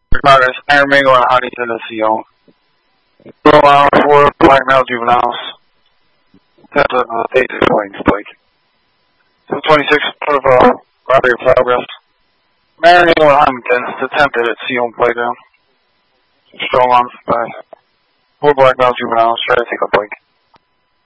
Progress, Iron Mango and Huntington and Sion. 4 black male juveniles. That's a date explains, Blake. 26 of robbery of progress. Marion and Huntington attempted at Sion playground. Strong arms by 4 black male juveniles try to take a Blake.